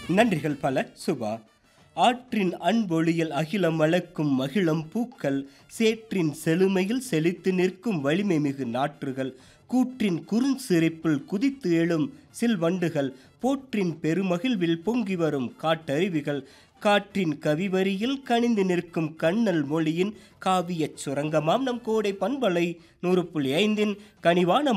நன்றிகள் பல சுபா. ஆற்றின் அன்பொழியில் அகிலம் அளக்கும் மகிழம் பூக்கள், சேற்றின் செழுமையில் செழித்து நிற்கும் வலிமை மிகு நாற்றுகள், கூற்றின் குறுஞ்சிரிப்பில் குதித்து எழும் சில்வண்டுகள், போற்றின் பெருமகிழ்வில் பொங்கி வரும் காட்டருவிகள், காற்றின் கவிவரியில் கனிந்து நிற்கும் கண்ணல் மொழியின் காவியச் சுரங்கமாம் நம் கோடை பண்பலை 100.5 கனிவான